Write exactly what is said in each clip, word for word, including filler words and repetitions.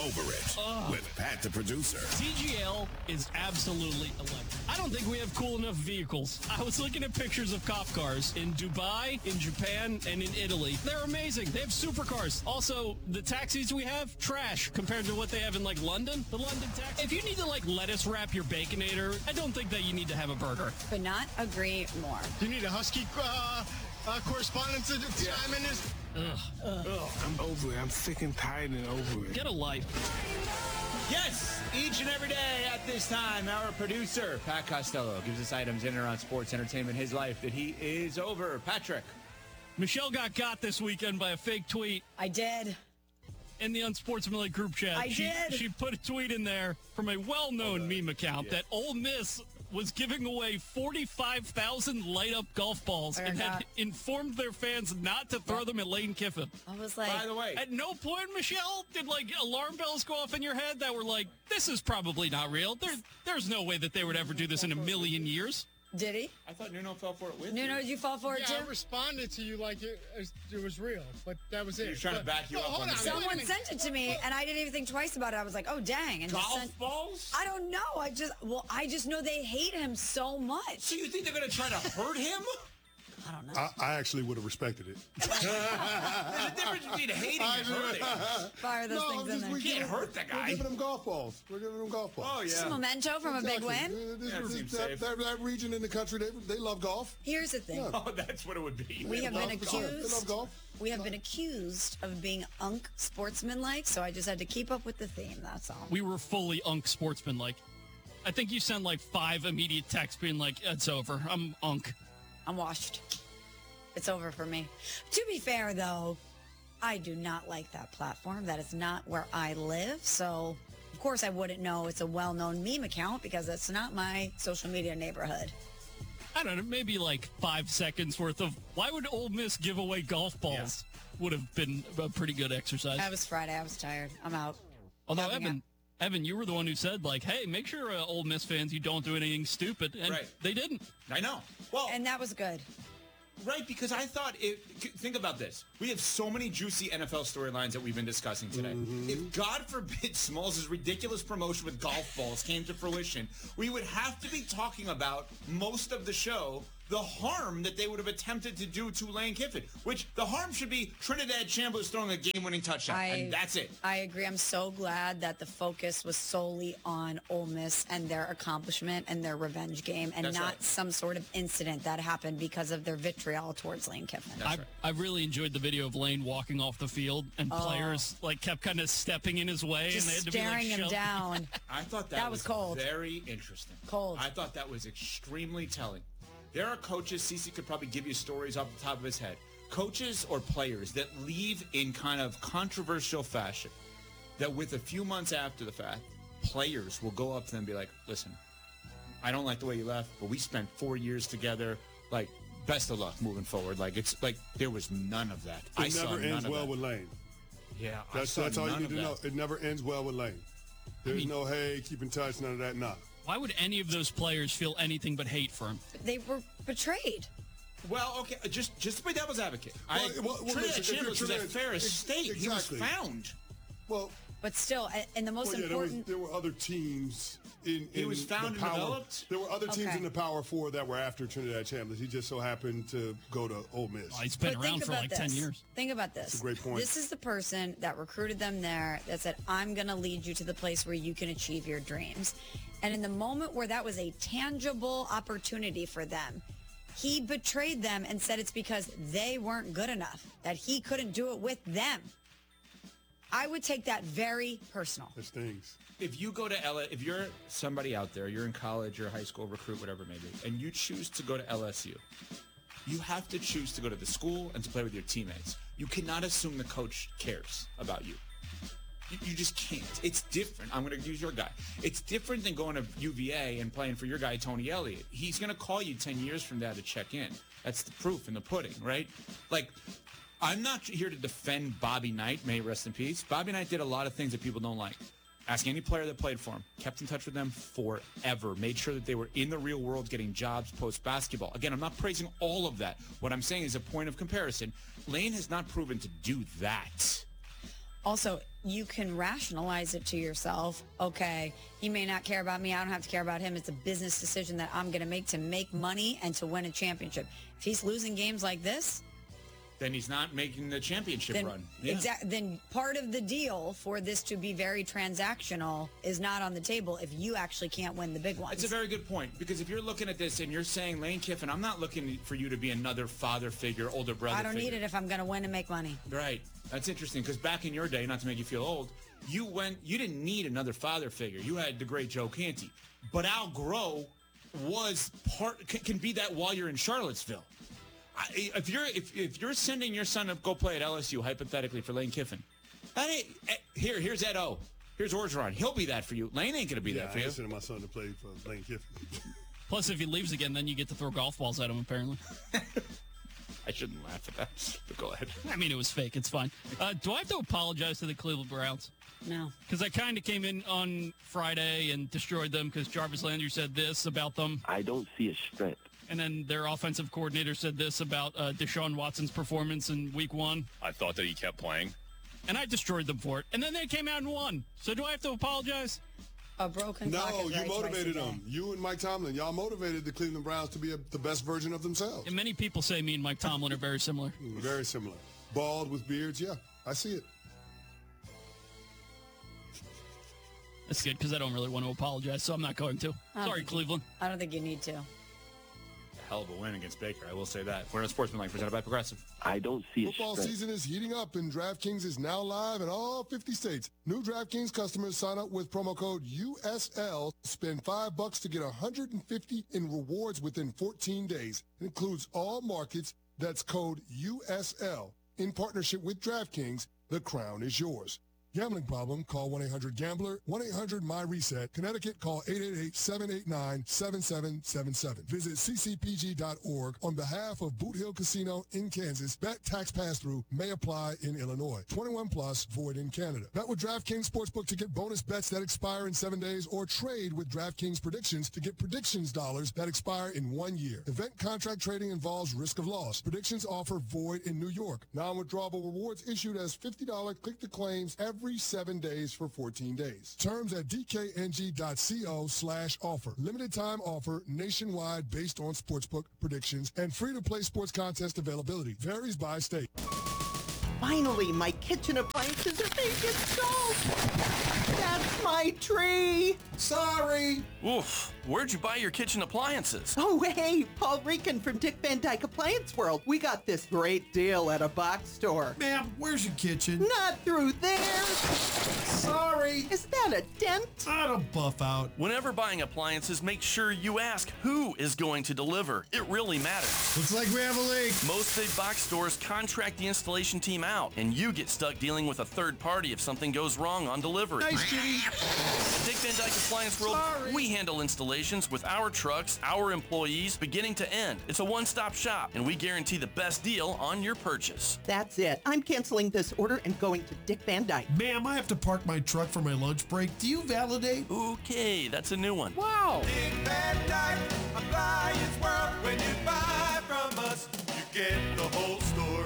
Over It uh, with Pat the producer. T G L is absolutely electric. I don't think we have cool enough vehicles. I was looking at pictures of cop cars in Dubai, in Japan, and in Italy. They're amazing. They have supercars. Also, the taxis we have, trash compared to what they have in, like, London. The London taxi. If you need to, like, lettuce wrap your Baconator, I don't think that you need to have a burger. Could not agree more. Do you need a Husky uh, uh, correspondent to chime in this? Ugh. Ugh. Ugh. I'm over it. I'm sick and tired and over it. Get a life. Yes, each and every day at this time, our producer, Pat Costello, gives us items in and around sports, entertainment, his life that he is over. Patrick. Michelle got got this weekend by a fake tweet. I did. In the Unsportsmanlike group chat. I she, did. She put a tweet in there from a well-known meme account yeah. that Ole Miss was giving away forty-five thousand light-up golf balls I and forgot. had informed their fans not to throw them at Lane Kiffin. I was like... By the way, At no point, Michelle, did, like, alarm bells go off in your head that were like, this is probably not real. There, there's no way that they would ever do this in a million years. Did he? I thought Nuno fell for it with Nuno, you. did you fall for it Yeah, too? I responded to you like it, it was real, but that was it. He was trying to But- back you No, up hold on the- on. Someone Wait a minute. sent it to me, and I didn't even think twice about it. I was like, oh, dang. And just Golf sent, balls? I don't know. I just, well, I just know they hate him so much. So you think they're going to try to hurt him? I don't know. I, I actually would have respected it. There's a difference between hating and hurting. Fire those no, things I'm in just, there. we Can't giving- hurt the guy. We're giving them golf balls. We're giving them golf balls. Oh, Just a yeah. memento from a big Exactly. win. This- Yeah, it this- seems that, safe. that, that region in the country, they, they love golf. Here's the thing. Yeah. Oh, that's what it would be. We have been Golf, for sure. They love accused. golf. We have been accused of being unk sportsmanlike, so I just had to keep up with the theme. That's all. We were fully unk sportsmanlike. I think you sent like five immediate texts being like, it's over. I'm unk. I'm washed. It's over for me. To be fair, though, I do not like that platform. That is not where I live. So, of course, I wouldn't know it's a well-known meme account because it's not my social media neighborhood. I don't know, maybe like five seconds worth of why would Ole Miss give away golf balls would have been a pretty good exercise. That was Friday. I was tired. I'm out. Although, Having Evan, Evan, you were the one who said, like, hey, make sure uh, Ole Miss fans, you don't do anything stupid. And Right. they didn't. I know. Well, And that was good. right, because I thought, it, think about this. We have so many juicy N F L storylines that we've been discussing today. If, God forbid, Smalls' ridiculous promotion with golf balls came to fruition, we would have to be talking about most of the show, the harm that they would have attempted to do to Lane Kiffin, which the harm should be Trinidad Chambliss throwing a game-winning touchdown, I, and that's it. I agree. I'm so glad that the focus was solely on Ole Miss and their accomplishment and their revenge game and That's not right. some sort of incident that happened because of their vitriol towards Lane Kiffin. That's I, right. I really enjoyed the video of Lane walking off the field and players like kept kind of stepping in his way. Just and they had to staring be, like, him shoved- down. I thought that, That was cold. very interesting. Cold. I thought that was extremely telling. There are coaches, Cece could probably give you stories off the top of his head, coaches or players that leave in kind of controversial fashion, that with a few months after the fact, players will go up to them and be like, listen, I don't like the way you left, but we spent four years together. Like, best of luck moving forward. Like, it's like there was none of that. I It saw never none ends of well that. with Lane. Yeah, I That's saw that's all you none need to of know. that. It never ends well with Lane. There's mean- no, hey, keep in touch, none of that, nah. Why would any of those players feel anything but hate for him? They were betrayed. Well, okay, just just to play devil's advocate. Well, I, well, well, Trinidad listen, if you're Chambliss was at Trinidad- Ferris ex- State. exactly. He was found. Well, But still, a- and the most well yeah, there, was, important... there were other teams in, He in was found the and power. developed? There were other teams Okay. in the Power Four that were after Trinidad Chambliss. He just so happened to go to Ole Miss. Oh, he's been But around think for about like this. ten years. Think about this. That's a great point. This is the person that recruited them there that said, I'm going to lead you to the place where you can achieve your dreams. And in the moment where that was a tangible opportunity for them, he betrayed them and said it's because they weren't good enough, that he couldn't do it with them. I would take that very personal. There's things. If you go to L S U, if you're somebody out there, you're in college or high school, recruit, whatever it may be, and you choose to go to L S U, you have to choose to go to the school and to play with your teammates. You cannot assume the coach cares about you. You, you just can't. It's different. I'm going to use your guy. It's different than going to U V A and playing for your guy, Tony Elliott. He's going to call you ten years from now to check in. That's the proof in the pudding, right? Like, I'm not here to defend Bobby Knight. May he rest in peace. Bobby Knight did a lot of things that people don't like. Ask any player that played for him. Kept in touch with them forever. Made sure that they were in the real world getting jobs post-basketball. Again, I'm not praising all of that. What I'm saying is a point of comparison. Lane has not proven to do that. Also, you can rationalize it to yourself. Okay, he may not care about me. I don't have to care about him. It's a business decision that I'm going to make to make money and to win a championship. If he's losing games like this, then he's not making the championship then, run. Yeah. Exact, then part of the deal for this to be very transactional is not on the table if you actually can't win the big ones. It's a very good point, because if you're looking at this and you're saying, Lane Kiffin, I'm not looking for you to be another father figure, older brother I don't figure. need it if I'm going to win and make money. Right. That's interesting, because back in your day, not to make you feel old, you went. You didn't need another father figure. You had the great Joe Canty. But Al Groh was part, can, can be that while you're in Charlottesville. I, if you're if, if you're sending your son to go play at L S U, hypothetically, for Lane Kiffin, that ain't, here, here's Ed O. Here's Orgeron. He'll be that for you. Lane ain't going to be Yeah, that for I you. ain't sending my son to play for Lane Kiffin. Plus, if he leaves again, then you get to throw golf balls at him, apparently. I shouldn't laugh at that, but go ahead. I mean, it was fake. It's fine. Uh, do I have to apologize to the Cleveland Browns? No. Because I kind of came in on Friday and destroyed them because Jarvis Landry said this about them. I don't see a strength. And then their offensive coordinator said this about uh, Deshaun Watson's performance in week one. I thought that he kept playing. And I destroyed them for it. And then they came out and won. So do I have to apologize? A broken clock No, is you right motivated twice a day. them. You and Mike Tomlin, y'all motivated the Cleveland Browns to be a, the best version of themselves. And many people say me and Mike Tomlin are very similar. Very similar. Bald with beards, yeah, I see it. That's good because I don't really want to apologize, so I'm not going to. I don't Sorry, think Cleveland. You, I don't think you need to. Hell of a win against Baker, I will say that. We're in a Sportsmanlike presented by Progressive. I don't see a Football strength. season is heating up, and DraftKings is now live in all fifty states. New DraftKings customers sign up with promo code U S L, spend five bucks to get one hundred fifty in rewards within fourteen days. It includes all markets. That's code U S L. In partnership with DraftKings, the crown is yours. Gambling problem? Call one eight hundred gambler, one eight hundred M Y reset. Connecticut, call eight eight eight, seven eight nine, seven seven seven seven. Visit c c p g dot org on behalf of Boot Hill Casino in Kansas. Bet tax pass-through may apply in Illinois. twenty-one plus, void in Canada. Bet with DraftKings Sportsbook to get bonus bets that expire in seven days, or trade with DraftKings Predictions to get predictions dollars that expire in one year. Event contract trading involves risk of loss. Predictions offer void in New York. Non-withdrawable rewards issued as fifty dollars click-to-claims every Every seven days for fourteen days. Terms at d k n g dot co slash offer. Limited time offer nationwide based on sportsbook predictions and free to play sports contest availability. Varies by state. Finally, my kitchen appliances are being installed. That's my tree. Sorry. Oof. Where'd you buy your kitchen appliances? Oh, hey, Paul Rican from Dick Van Dyke Appliance World. We got this great deal at a box store. Ma'am, where's your kitchen? Not through there. Sorry. Is that a dent? I don't buff out. Whenever buying appliances, make sure you ask who is going to deliver. It really matters. Looks like we have a leak. Most big box stores contract the installation team out, and you get stuck dealing with a third party if something goes wrong on delivery. Nice, Jimmy. Dick Van Dyke Appliance World, Sorry. we handle installations with our trucks, our employees, beginning to end. It's a one-stop shop, and we guarantee the best deal on your purchase. That's it. I'm canceling this order and going to Dick Van Dyke. Ma'am, I have to park my truck for my lunch break. Do you validate? Okay, that's a new one. Wow. Dick Van Dyke Appliance World. When you buy from us, you get the whole store.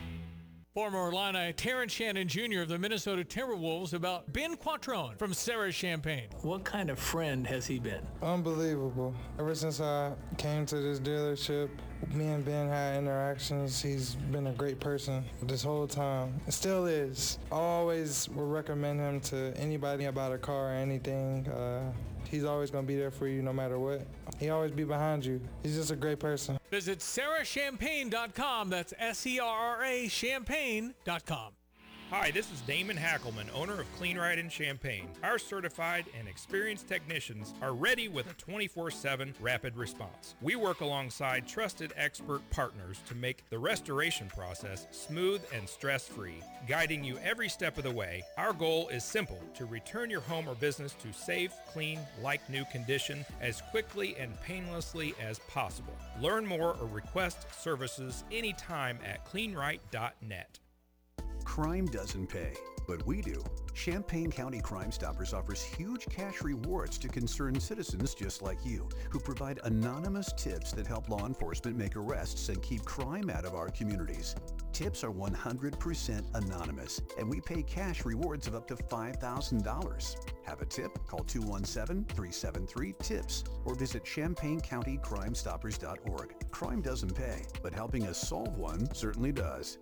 Former Illini Terrence Shannon Junior of the Minnesota Timberwolves about Ben Quattrone from Sarah Champagne. What kind of friend has he been? Unbelievable. Ever since I came to this dealership, me and Ben had interactions. He's been a great person this whole time. It still is. I always would recommend him to anybody about a car or anything. Uh, he's always going to be there for you no matter what. He always be behind you. He's just a great person. Visit sarah champagne dot com. That's S E R R A champagne dot com. Hi, this is Damon Hackelman, owner of Clean Ride in Champaign. Our certified and experienced technicians are ready with a twenty-four seven rapid response. We work alongside trusted expert partners to make the restoration process smooth and stress-free, guiding you every step of the way. Our goal is simple: to return your home or business to safe, clean, like-new condition as quickly and painlessly as possible. Learn more or request services anytime at clean right dot net. Crime doesn't pay, but we do. Champaign County Crime Stoppers offers huge cash rewards to concerned citizens just like you, who provide anonymous tips that help law enforcement make arrests and keep crime out of our communities. Tips are one hundred percent anonymous, and we pay cash rewards of up to five thousand dollars. Have a tip? Call two one seven, three seven three, TIPS or visit champaign county crime stoppers dot org. Crime doesn't pay, but helping us solve one certainly does.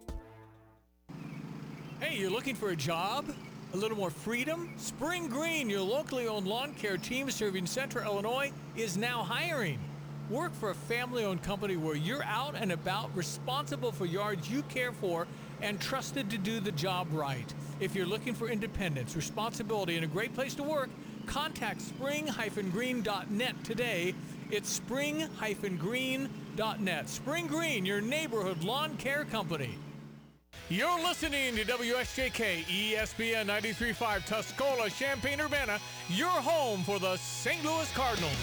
Hey, you're looking for a job? A little more freedom? Spring Green, your locally owned lawn care team serving Central Illinois, is now hiring. Work for a family-owned company where you're out and about, responsible for yards you care for, and trusted to do the job right. If you're looking for independence, responsibility, and a great place to work, contact spring green dot net today. It's spring green dot net. Spring Green, your neighborhood lawn care company. You're listening to W S J K E S P N ninety-three point five Tuscola, Champaign-Urbana, your home for the Saint Louis Cardinals.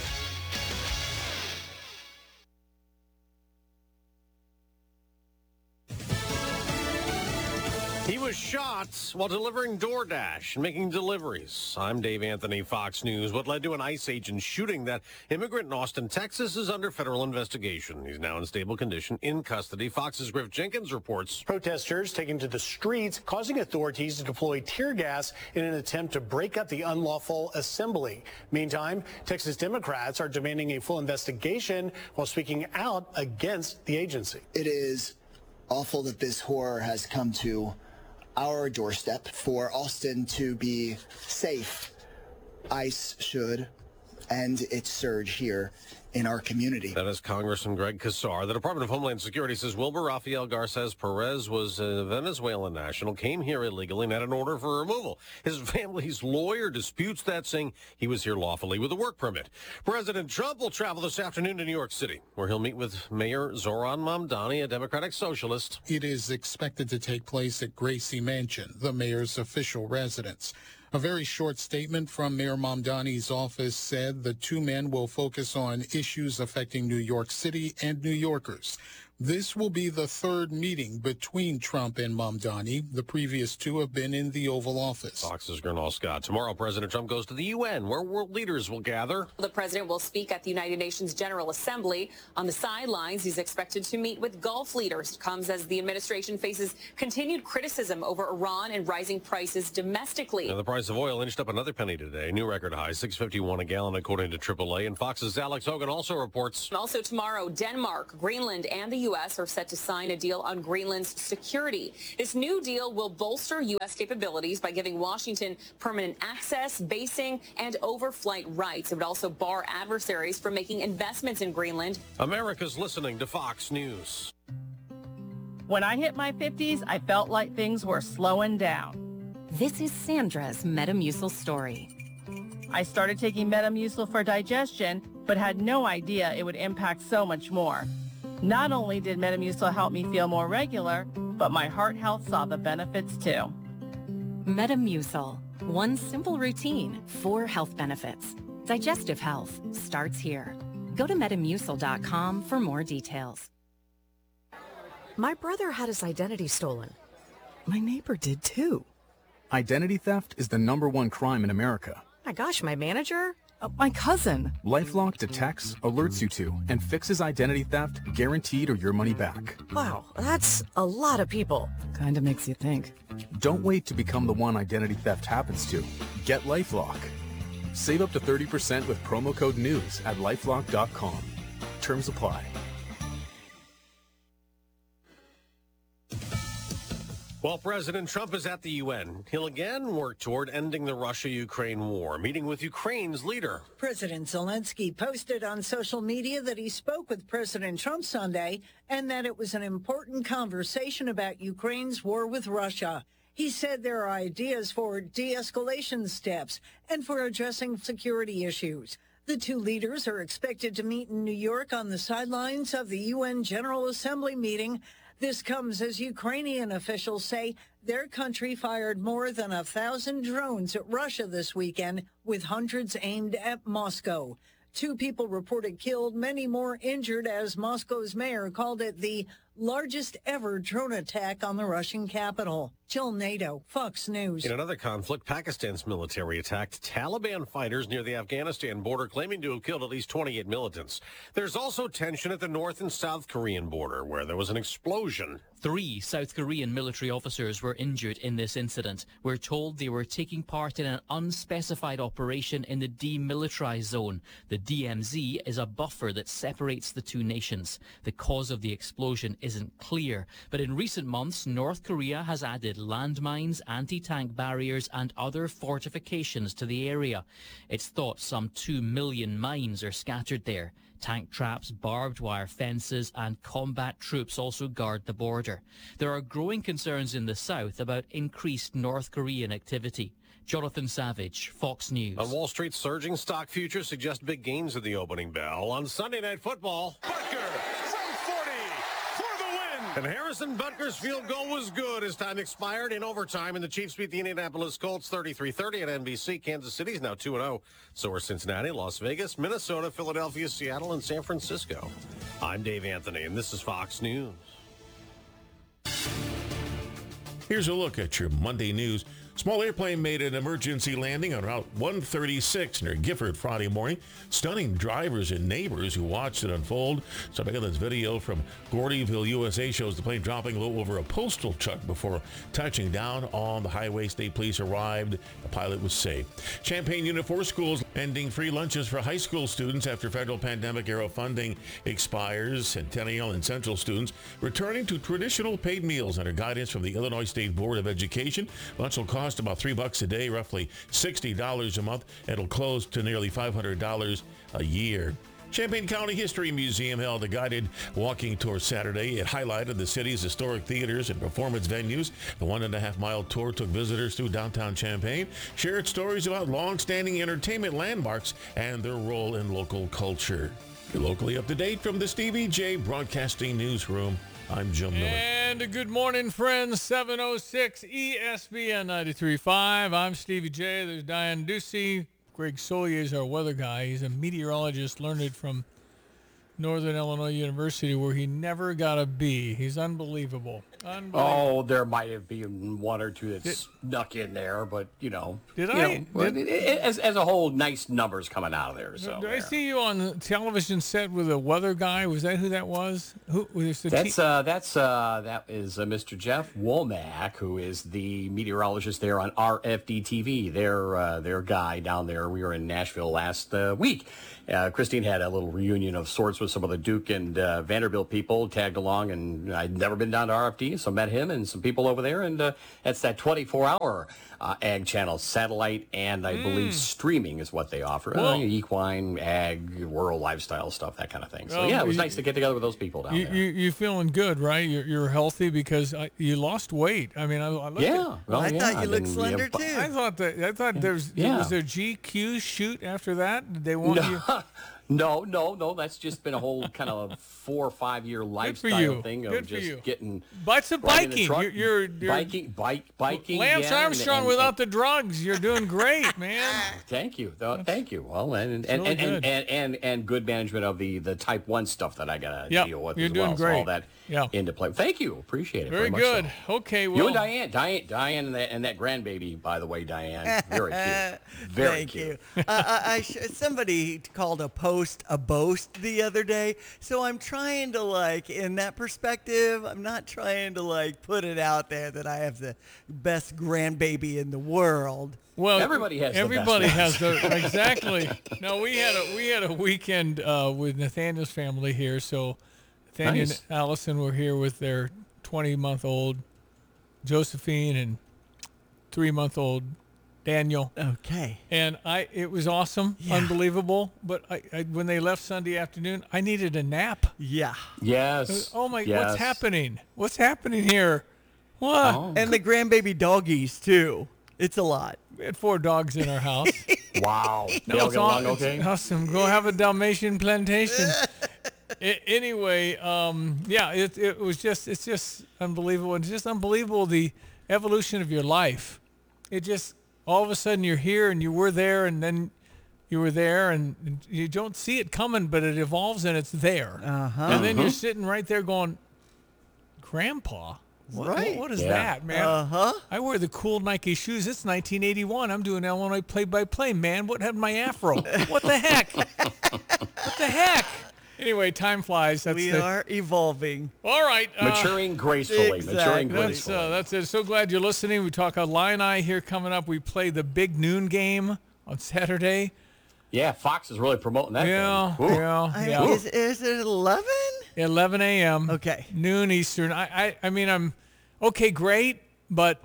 He was shot while delivering DoorDash and making deliveries. I'm Dave Anthony, Fox News. What led to an ICE agent shooting that immigrant in Austin, Texas is under federal investigation. He's now in stable condition in custody. Fox's Griff Jenkins reports. Protesters taking to the streets, causing authorities to deploy tear gas in an attempt to break up the unlawful assembly. Meantime, Texas Democrats are demanding a full investigation while speaking out against the agency. It is awful that this horror has come to our doorstep. For Austin to be safe, ICE should end its surge here in our community. That is Congressman Greg Casar. The Department of Homeland Security says Wilbur Rafael Garces Perez was a Venezuelan national, came here illegally and had an order for removal. His family's lawyer disputes that, saying he was here lawfully with a work permit. President Trump will travel this afternoon to New York City, where he'll meet with Mayor Zoran Mamdani, a Democratic socialist. It is expected to take place at Gracie Mansion, the mayor's official residence. A very short statement from Mayor Mamdani's office said the two men will focus on issues affecting New York City and New Yorkers. This will be the third meeting between Trump and Mamdani. The previous two have been in the Oval Office. Fox's Gernal Scott. Tomorrow, President Trump goes to the U N, where world leaders will gather. The president will speak at the United Nations General Assembly. On the sidelines, he's expected to meet with Gulf leaders. It comes as the administration faces continued criticism over Iran and rising prices domestically. Now, the price of oil inched up another penny today. New record high, six fifty-one a gallon, according to triple A. And Fox's Alex Hogan also reports. Also tomorrow, Denmark, Greenland, and the U S are set to sign a deal on Greenland's security. This new deal will bolster U S capabilities by giving Washington permanent access, basing, and overflight rights. It would also bar adversaries from making investments in Greenland. America's listening to Fox News. When I hit my fifties, I felt like things were slowing down. This is Sandra's Metamucil story. I started taking Metamucil for digestion, but had no idea it would impact so much more. Not only did Metamucil help me feel more regular, but my heart health saw the benefits too. Metamucil. One simple routine, four health benefits. Digestive health starts here. Go to metamucil dot com for more details. My brother had his identity stolen. My neighbor did too. Identity theft is the number one crime in America. My gosh, my manager? Uh, my cousin. LifeLock detects, alerts you to, and fixes identity theft, guaranteed or your money back. Wow, that's a lot of people. Kinda makes you think. Don't wait to become the one identity theft happens to. Get LifeLock. Save up to thirty percent with promo code NEWS at lifelock dot com. Terms apply. While President Trump is at the U N, he'll again work toward ending the Russia-Ukraine war, meeting with Ukraine's leader. President Zelensky posted on social media that he spoke with President Trump Sunday and that it was an important conversation about Ukraine's war with Russia. He said there are ideas for de-escalation steps and for addressing security issues. The two leaders are expected to meet in New York on the sidelines of the U N General Assembly meeting. This comes as Ukrainian officials say their country fired more than a thousand drones at Russia this weekend, with hundreds aimed at Moscow. Two people reported killed, many more injured, as Moscow's mayor called it the largest ever drone attack on the Russian capital. Jill Nato, Fox News. In another conflict, Pakistan's military attacked Taliban fighters near the Afghanistan border, claiming to have killed at least twenty-eight militants. There's also tension at the North and South Korean border, where there was an explosion. Three South Korean military officers were injured in this incident. We're told they were taking part in an unspecified operation in the demilitarized zone. The D M Z is a buffer that separates the two nations. The cause of the explosion isn't clear, but in recent months, North Korea has added landmines, anti-tank barriers and other fortifications to the area. It's thought some two million mines are scattered there. Tank traps, barbed wire fences and combat troops also guard the border. There are growing concerns in the south about increased North Korean activity. Jonathan Savage, Fox News. On Wall Street, surging stock futures suggest big gains at the opening bell. On Sunday Night Football, Butker from forty for the win. And Harrison Butker's field goal was good as time expired in overtime, and the Chiefs beat the Indianapolis Colts thirty-three thirty at N B C. Kansas City is now two and oh. So are Cincinnati, Las Vegas, Minnesota, Philadelphia, Seattle, and San Francisco. I'm Dave Anthony, and this is Fox News. Here's a look at your Monday news. Small airplane made an emergency landing on Route one thirty-six near Gifford Friday morning, stunning drivers and neighbors who watched it unfold. So I got this video from Gordyville, U S A shows the plane dropping low over a postal truck before touching down on the highway. State police arrived. The pilot was safe. Champaign Unit four schools ending free lunches for high school students after federal pandemic-era funding expires. Centennial and Central students returning to traditional paid meals under guidance from the Illinois State Board of Education. Lunch will cost about three bucks a day, roughly sixty dollars a month. It'll close to nearly five hundred dollars a year. Champaign County History Museum held a guided walking tour Saturday. It highlighted the city's historic theaters and performance venues. The one and a half mile tour took visitors through downtown Champaign, shared stories about long-standing entertainment landmarks and their role in local culture. You're locally up to date from the Stevie J Broadcasting Newsroom. I'm Jim Miller. And a good morning, friends. seven oh six E S P N ninety-three point five. I'm Stevie J. There's Diane Ducey. Greg Solier is our weather guy. He's a meteorologist learned from Northern Illinois University, where he never got a B. He's unbelievable. Unbelievable. Oh, there might have been one or two that did, snuck in there, but, you know. Did you I? Know, well, did, it, it, as, as a whole, nice numbers coming out of there. So Did I there. see you on the television set with a weather guy? Was that who that was? Who was the That's, uh, that's, uh, that is uh, Mister Jeff Womack, who is the meteorologist there on R F D T V. Their, uh, their guy down there. We were in Nashville last uh, week. Uh, Christine had a little reunion of sorts with some of the Duke and uh, Vanderbilt people, tagged along, and I'd never been down to R F D, so met him and some people over there, and uh, that's that twenty-four hour uh, ag channel, satellite, and I mm. believe streaming is what they offer. Well, uh, equine, ag, rural lifestyle stuff, that kind of thing. So, well, yeah, it was you, nice to get together with those people down you, there. You, you're feeling good, right? You're, you're healthy because I, you lost weight. I mean, I, I looked yeah. At, well, I yeah, thought you I looked mean, slender, yeah, too. I thought that, I thought there was, yeah. was there G Q shoot after that? Did they want no. you? No, no, no. That's just been a whole kind of four or five year lifestyle thing of Good just you. getting. But it's a biking. You're, you're, you're biking, bike, biking. Lance yeah, Armstrong and, and, without and, the drugs. You're doing great, man. Thank you. Uh, thank you. Well, and and really and, and, and, and and good management of the the type one stuff that I gotta yep, deal with you're as doing well. great. So all that yeah. into play. Thank you. Appreciate it. Very, very good. Much so. Okay. Well, you and Diane, Diane, Diane, and that, and that grandbaby, by the way, Diane, very cute. Very Thank cute. you. uh, I, I sh- somebody called a post a boast the other day, so I'm trying to like, in that perspective, I'm not trying to like put it out there that I have the best grandbaby in the world. Well, everybody has. Everybody the best has the exactly. No, we had a we had a weekend uh, with Nathaniel's family here, so Nathaniel nice. and Allison were here with their twenty-month-old Josephine and three-month-old Daniel. Okay. And I, it was awesome, yeah. unbelievable. But I, I, when they left Sunday afternoon, I needed a nap. Yeah. Yes. Was, oh my! Yes. What's happening? What's happening here? What? Oh. And the grandbaby doggies too. It's a lot. We had four dogs in our house. Wow. No, they all it's get along it's okay? Awesome. Go have a Dalmatian plantation. I, anyway, um, yeah, it, it was just, it's just unbelievable. It's just unbelievable, the evolution of your life. It just, all of a sudden you're here and you were there and then you were there and, and you don't see it coming, but it evolves and it's there. Uh-huh. And then Uh-huh. you're sitting right there going, Grandpa? What, Right. what, what is Yeah. that, man? Uh-huh. I wear the cool Nike shoes. It's nineteen eighty-one. I'm doing Illinois play-by-play, man. What happened to my afro? What the heck? What the heck? Anyway, time flies. That's We the, are evolving. All right. Uh, Maturing gracefully. exactly. Maturing That's, gracefully. uh, that's it. So glad you're listening. We talk Illini here coming up. We play the big noon game on Saturday. yeah, Fox is really promoting that Yeah, game. Ooh. yeah, I- yeah. Is, is it eleven? eleven a.m. Okay. Noon Eastern. I, I, I mean, I'm okay, great, but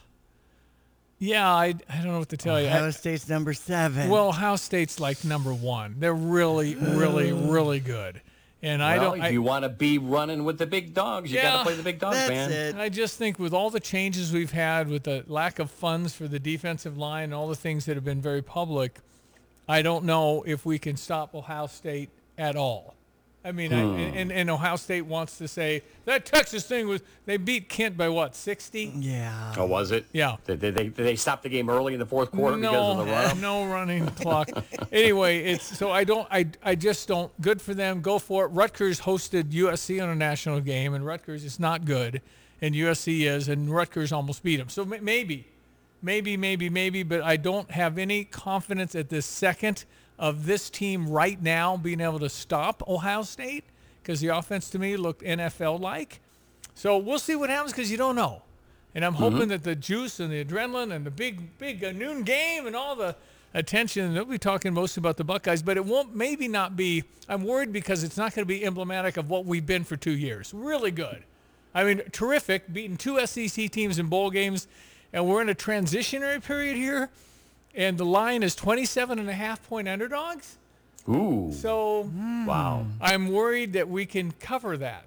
yeah, I, I don't know what to tell you. Ohio I- State's number seven. well, Ohio State's like number one. They're really, really, really good. And I Well, don't. if I, you want to be running with the big dogs, you got Yeah, to play the big dogs, that's man. it. I just think with all the changes we've had, with the lack of funds for the defensive line, and all the things that have been very public, I don't know if we can stop Ohio State at all. I mean, I, and, and Ohio State wants to say that Texas thing was they beat Kent by what, sixty? Yeah. Oh, was it? Yeah. Did they, they, did they stop the game early in the fourth quarter no, because of the run? no running clock. Anyway, it's so I don't I I just don't. Good for them. Go for it. Rutgers hosted U S C on a national game, and Rutgers is not good, and U S C is, and Rutgers almost beat them. So m- maybe, maybe, maybe, maybe, but I don't have any confidence at this second of this team right now being able to stop Ohio State, because the offense to me looked N F L-like. So we'll see what happens, because you don't know. And I'm hoping that the juice and the adrenaline and the big, big uh, noon game and all the attention, they'll be talking most about the Buckeyes, but it won't maybe not be, I'm worried because it's not going to be emblematic of what we've been for two years. Really good. I mean, terrific, beating two S E C teams in bowl games, and we're in a transitionary period here. And the line is twenty-seven and a half point underdogs. Ooh. So Wow. I'm worried that we can cover that.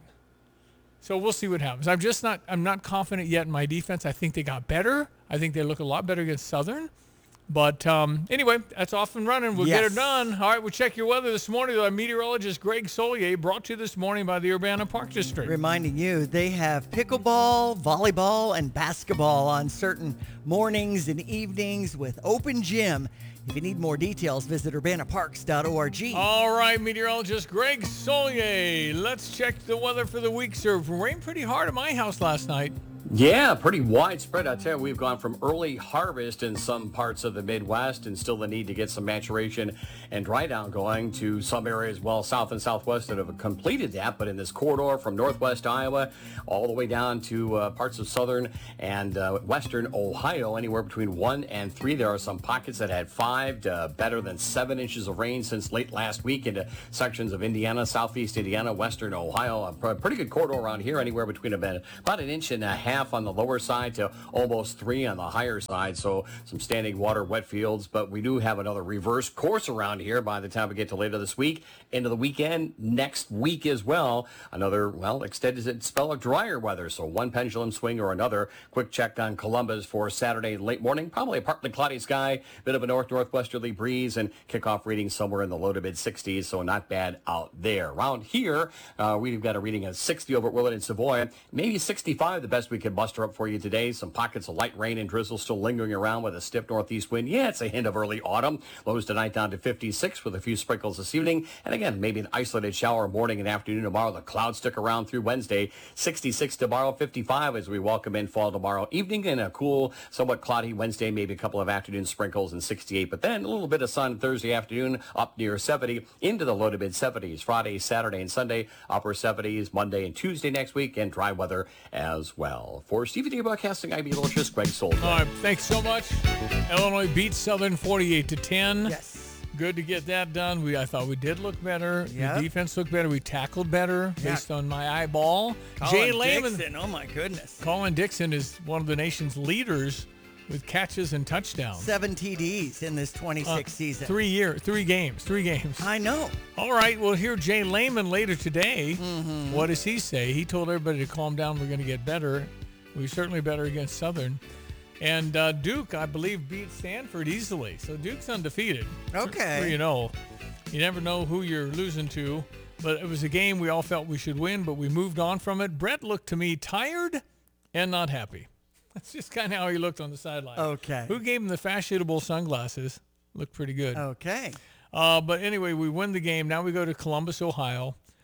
So we'll see what happens. I'm just not I'm not confident yet in my defense. I think they got better. I think they look a lot better against Southern. But um, anyway, that's off and running. We'll get Yes. it done. All right, we'll check your weather this morning. Our meteorologist Greg Solier, brought to you this morning by the Urbana Park District. Reminding you, they have pickleball, volleyball, and basketball on certain mornings and evenings with open gym. If you need more details, visit urbana parks dot org. All right, meteorologist Greg Solier. Let's check the weather for the week, sir. Rained pretty hard at my house last night. Yeah, pretty widespread. I tell you, we've gone from early harvest in some parts of the Midwest and still the need to get some maturation and dry down going to some areas, well, south and southwest that have completed that. But in this corridor from northwest Iowa all the way down to uh, parts of southern and uh, western Ohio, anywhere between one and three. There are some pockets that had five to better than seven inches of rain since late last week into sections of Indiana, southeast Indiana, western Ohio. A pr- pretty good corridor around here, anywhere between about, about an inch and a half on the lower side to almost three on the higher side. So some standing water, wet fields, but we do have another reverse course around here by the time we get to later this week, into the weekend, next week as well. Another, well, extended spell of drier weather. So one pendulum swing or another. Quick check on Columbus for Saturday late morning. Probably a partly cloudy sky, bit of a north-northwesterly breeze, and kickoff reading somewhere in the low to mid sixties. So not bad out there. Around here, uh, we've got a reading of sixty over at Willard and Savoy. Maybe sixty-five, the best we can muster up for you today. Some pockets of light rain and drizzle still lingering around with a stiff northeast wind. Yeah, it's a hint of early autumn. Lows tonight down to fifty-six with a few sprinkles this evening. And again, maybe an isolated shower morning and afternoon tomorrow. The clouds stick around through Wednesday. sixty-six tomorrow, fifty-five as we welcome in fall tomorrow evening, and a cool, somewhat cloudy Wednesday, maybe a couple of afternoon sprinkles and sixty-eight. But then a little bit of sun Thursday afternoon up near seventy into the low to mid seventies. Friday, Saturday, and Sunday, upper seventies. Monday and Tuesday next week, and dry weather as well. For Stevie D Broadcasting, I'm meteorologist Greg Soldier. All right, thanks so much. Illinois beats Southern forty-eight to ten. Yes. Good to get that done. We I thought we did look better. Yep. The defense looked better. We tackled better Yeah. based on my eyeball. Colin Jay Lehman. Dixon, oh my goodness. Colin Dixon is one of the nation's leaders with catches and touchdowns. Seven T Ds in this twenty-six Uh, season. Three year, three games, three games. I know. All right, we'll hear Jay Lehman later today. Mm-hmm. What does he say? He told everybody to calm down. We're going to get better. We're certainly better against Southern. And uh, Duke, I believe, beat Stanford easily. So Duke's undefeated. Okay. So you know, you never know who you're losing to. But it was a game we all felt we should win, but we moved on from it. Brett looked to me tired and not happy. That's just kind of how he looked on the sideline. Okay. Who gave him the fashionable sunglasses? Looked pretty good. Okay. Uh, but anyway, we win the game. Now we go to Columbus, Ohio.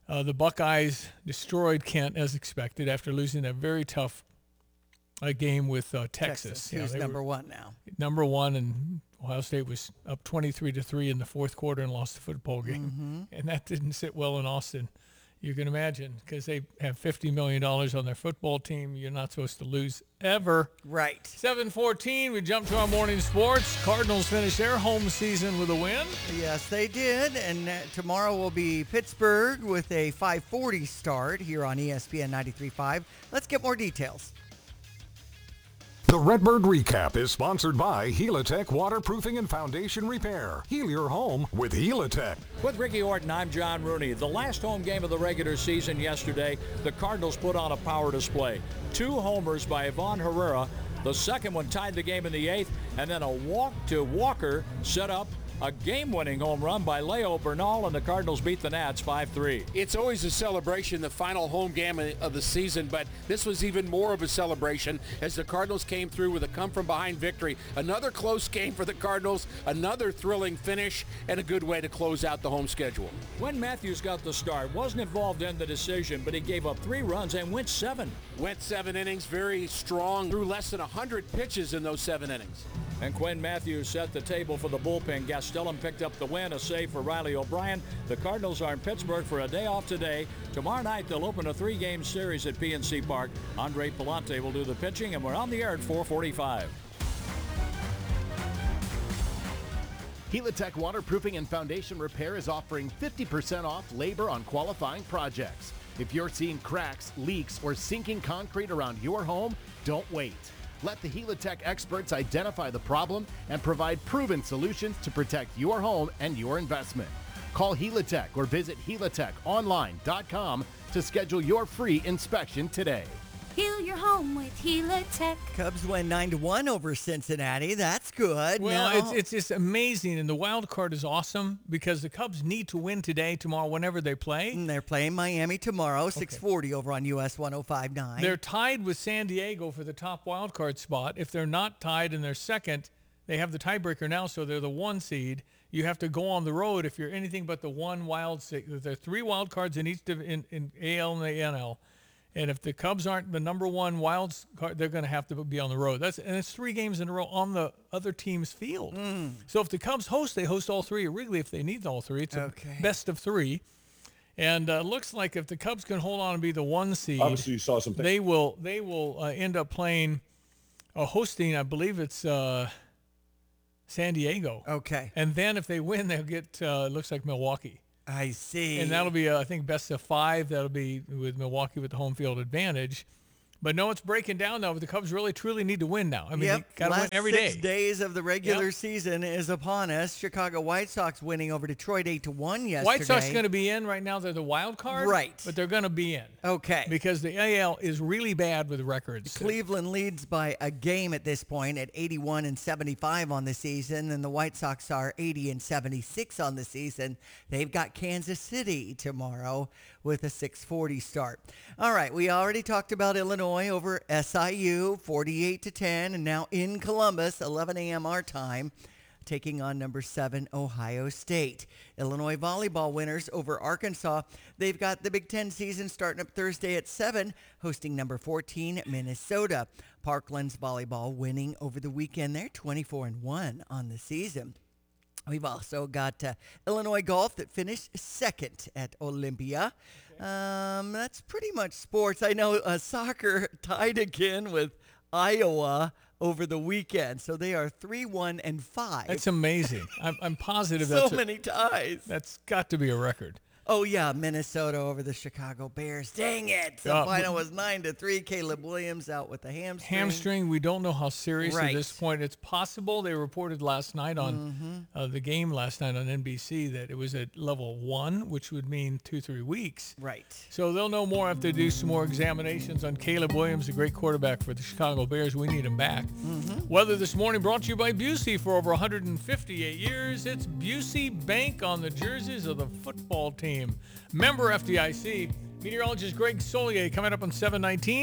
Uh, the Buckeyes destroyed Kent as expected after losing a very tough uh, game with uh, Texas. Texas, Yeah, who's they number were one now. Number one, and Ohio State was up twenty-three to three in the fourth quarter and lost the football game. Mhm. And that didn't sit well in Austin. You can imagine, because they have fifty million dollars on their football team. You're not supposed to lose ever. Right. seven fourteen, we jump to our morning sports. Cardinals finished their home season with a win. Yes, they did. And uh, tomorrow will be Pittsburgh with a five forty start here on E S P N ninety-three point five. Let's get more details. The Redbird Recap is sponsored by Helitech Waterproofing and Foundation Repair. Heal your home with Helitech. With Ricky Horton, I'm John Rooney. The last home game of the regular season yesterday, the Cardinals put on a power display. Two homers by Ivan Herrera. The second one tied the game in the eighth, and then a walk to Walker set up a game-winning home run by Leo Bernal, and the Cardinals beat the Nats five three. It's always a celebration, the final home game of the season, but this was even more of a celebration as the Cardinals came through with a come-from-behind victory. Another close game for the Cardinals, another thrilling finish, and a good way to close out the home schedule. When Matthews got the start, wasn't involved in the decision, but he gave up three runs and went seven. Went seven innings, very strong, threw less than one hundred pitches in those seven innings. And Quinn Matthews set the table for the bullpen. Gastelum picked up the win, a save for Riley O'Brien. The Cardinals are in Pittsburgh for a day off today. Tomorrow night, they'll open a three-game series at P N C Park. Andre Palante will do the pitching, and we're on the air at four forty-five. Helitech Waterproofing and Foundation Repair is offering fifty percent off labor on qualifying projects. If you're seeing cracks, leaks, or sinking concrete around your home, don't wait. Let the Helitech experts identify the problem and provide proven solutions to protect your home and your investment. Call Helitech or visit helitech online dot com to schedule your free inspection today. Heal your home with Helitech. Cubs win nine to one over Cincinnati. That's good. Well, Now- it's it's just amazing, and the wild card is awesome because the Cubs need to win today, tomorrow, whenever they play. And they're playing Miami tomorrow, six forty over on U S one oh five point nine. They're tied with San Diego for the top wild card spot. If they're not tied and they're second, they have the tiebreaker now, so they're the one seed. You have to go on the road if you're anything but the one wild seed. There are three wild cards in each div- in, in A L and the N L. And if the Cubs aren't the number one wild card, they're going to have to be on the road. That's and it's three games in a row on the other team's field. Mm. So if the Cubs host, they host all three at Wrigley if they need all three. It's a Okay. best of three. And uh, looks like if the Cubs can hold on and be the one seed, Obviously, you saw some things. they will they will uh, end up playing or hosting. I believe it's uh, San Diego. Okay. And then if they win, they'll get uh, it looks like Milwaukee. I see. And that'll be, uh, I think, best of five. That'll be with Milwaukee with the home field advantage. But no, it's breaking down now. The Cubs really, truly need to win now. I mean, Yep. they got to win Last every day. six days of the regular Yep. season is upon us. Chicago White Sox winning over Detroit eight to one yesterday. White Sox going to be in right now. They're the wild card. Right. But they're going to be in. Okay. Because the A L is really bad with records. Cleveland leads by a game at this point at eighty-one and seventy-five on the season, and the White Sox are eighty and seventy-six on the season. They've got Kansas City tomorrow with a six forty start. All right, we already talked about Illinois over S I U, forty-eight to ten, and now in Columbus, eleven a.m. our time, taking on number seven Ohio State. Illinois volleyball winners over Arkansas. They've got the Big Ten season starting up Thursday at seven, hosting number fourteen Minnesota. Parkland's volleyball winning over the weekend. They're twenty-four and one on the season. We've also got uh, Illinois golf that finished second at Olympia. Um, that's pretty much sports. I know uh, soccer tied again with Iowa over the weekend, so they are three one and five. That's amazing. I'm, I'm positive So that's a- many ties. That's got to be a record. Oh, yeah, Minnesota over the Chicago Bears. Dang it. The Uh, final was nine to three. Caleb Williams out with the hamstring. Hamstring, we don't know how serious Right. at this point. It's possible. They reported last night on Mhm. uh, the game last night on N B C that it was at level one, which would mean two, three weeks. Right. So they'll know more after they do some more examinations on Caleb Williams, a great quarterback for the Chicago Bears. We need him back. Mhm. Weather this morning brought to you by Busey. For over one hundred fifty-eight years, it's Busey Bank on the jerseys of the football team. Member F D I C. Meteorologist Greg Solier coming up on seven nineteen.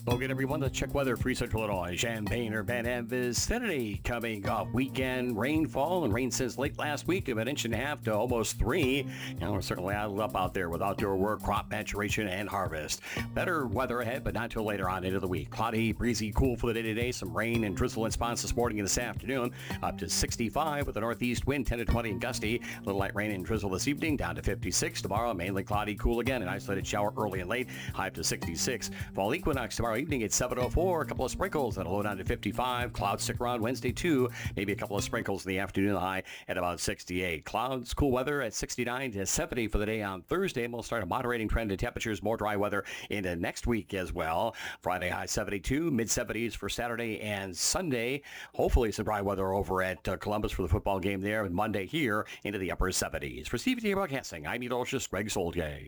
Well, good everyone. Let's check weather for Central Illinois. Champaign, Urbana vicinity coming off weekend rainfall and rain since late last week of an inch and a half to almost three. Now we're certainly added up out there with outdoor work, crop maturation, and harvest. Better weather ahead, but not till later on into the week. Cloudy, breezy, cool for the day today. Some rain and drizzle in spots this morning and this afternoon. Up to sixty-five with a northeast wind, ten to twenty and gusty. A little light rain and drizzle this evening, down to fifty-six. Tomorrow, mainly cloudy, cool again. An isolated shower early and late, high up to sixty-six. Fall equinox tomorrow evening at seven oh four, a couple of sprinkles and a low down to fifty-five. Clouds stick around Wednesday too, maybe a couple of sprinkles in the afternoon, high at about sixty-eight. Clouds, cool weather at sixty-nine to seventy for the day on Thursday. And we'll start a moderating trend in temperatures, more dry weather into next week as well. Friday high seventy-two, mid seventies for Saturday and Sunday. Hopefully some dry weather over at uh, Columbus for the football game there, and Monday here into the upper seventies. For C B T Broadcasting, I'm meteorologist Greg Solgay.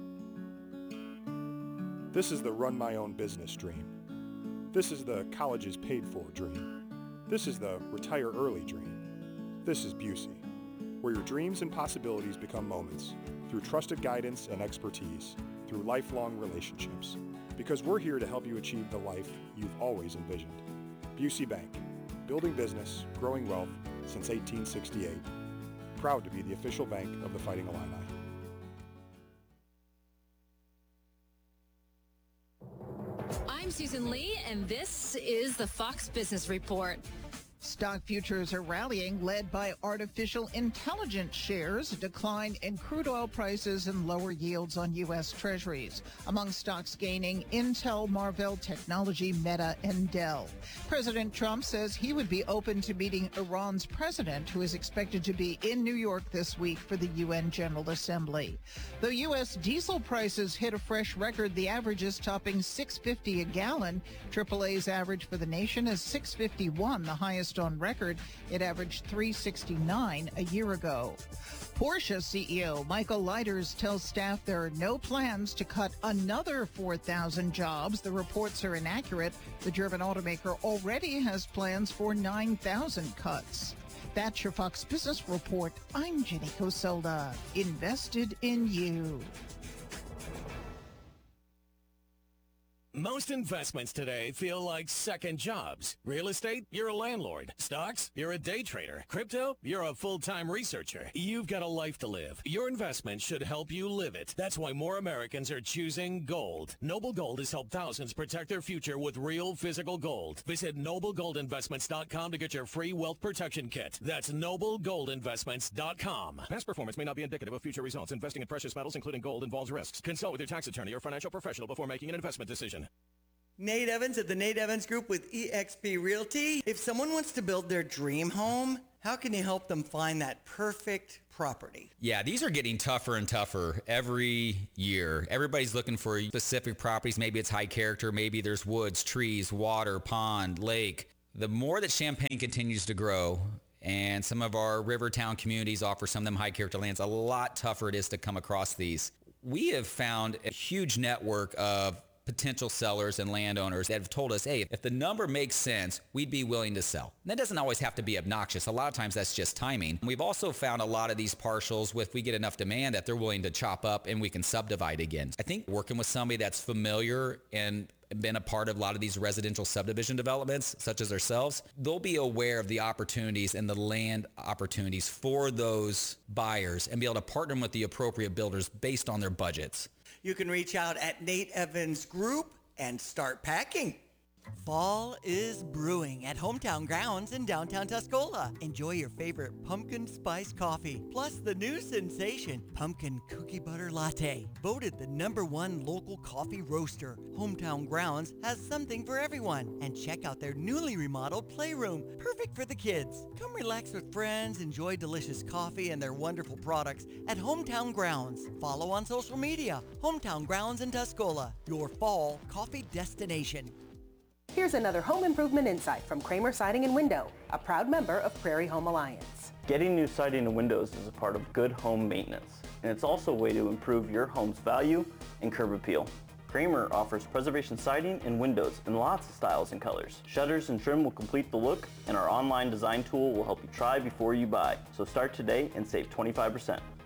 This is the run my own business dream. This is the college is paid for dream. This is the retire early dream. This is Busey, where your dreams and possibilities become moments through trusted guidance and expertise, through lifelong relationships. Because we're here to help you achieve the life you've always envisioned. Busey Bank, building business, growing wealth since eighteen sixty-eight. Proud to be the official bank of the Fighting Illini. I'm Susan Lee, and this is the Fox Business Report. Stock futures are rallying, led by artificial intelligence shares, a decline in crude oil prices, and lower yields on U S Treasuries. Among stocks gaining, Intel, Marvell Technology, Meta, and Dell. President Trump says he would be open to meeting Iran's president, who is expected to be in New York this week for the U N General Assembly. Though U S diesel prices hit a fresh record, the average is topping six fifty a gallon. triple A's average for the nation is six fifty-one, the highest on record. It averaged three sixty-nine a year ago. Porsche C E O Michael Leiters tells staff there are no plans to cut another four thousand jobs. The reports are inaccurate. The German automaker already has plans for nine thousand cuts. That's your Fox Business Report. I'm Jenny Cosolda. Invested in you. Most investments today feel like second jobs. Real estate, you're a landlord. Stocks, you're a day trader. Crypto, you're a full-time researcher. You've got a life to live. Your investment should help you live it. That's why more Americans are choosing gold. Noble Gold has helped thousands protect their future with real physical gold. Visit noble gold investments dot com to get your free wealth protection kit. That's noble gold investments dot com. Past performance may not be indicative of future results. Investing in precious metals, including gold, involves risks. Consult with your tax attorney or financial professional before making an investment decision. Nate Evans at the Nate Evans Group with E X P Realty. If someone wants to build their dream home, how can you help them find that perfect property? Yeah, these are getting tougher and tougher every year. Everybody's looking for specific properties. Maybe it's high character. Maybe there's woods, trees, water, pond, lake. The more that Champaign continues to grow, and some of our river town communities offer some of them high character lands, a lot tougher it is to come across these. We have found a huge network of potential sellers and landowners that have told us, hey, if the number makes sense, we'd be willing to sell. And that doesn't always have to be obnoxious. A lot of times that's just timing. We've also found a lot of these parcels, if we get enough demand, that they're willing to chop up and we can subdivide again. I think working with somebody that's familiar and been a part of a lot of these residential subdivision developments, such as ourselves, they'll be aware of the opportunities and the land opportunities for those buyers and be able to partner with the appropriate builders based on their budgets. You can reach out at Nate Evans Group and start packing. Fall is brewing at Hometown Grounds in downtown Tuscola. Enjoy your favorite pumpkin spice coffee, plus the new sensation, Pumpkin Cookie Butter Latte. Voted the number one local coffee roaster, Hometown Grounds has something for everyone. And check out their newly remodeled playroom, perfect for the kids. Come relax with friends, enjoy delicious coffee and their wonderful products at Hometown Grounds. Follow on social media, Hometown Grounds in Tuscola, your fall coffee destination. Here's another home improvement insight from Kramer Siding and Window, a proud member of Prairie Home Alliance. Getting new siding and windows is a part of good home maintenance, and it's also a way to improve your home's value and curb appeal. Kramer offers preservation siding and windows in lots of styles and colors. Shutters and trim will complete the look, and our online design tool will help you try before you buy. So start today and save twenty-five percent.